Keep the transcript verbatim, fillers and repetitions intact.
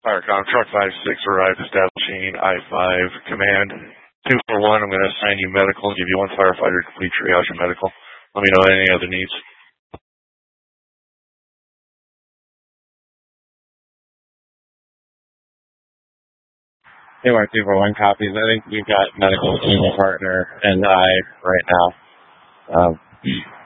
Firecom, Truck five six arrived establishing I five. Command two four one, I'm going to assign you medical and give you one firefighter to complete triage and medical. Let me know any other needs. Hey, Mark two four one copies. I think we've got medical team partner and I right now. Um,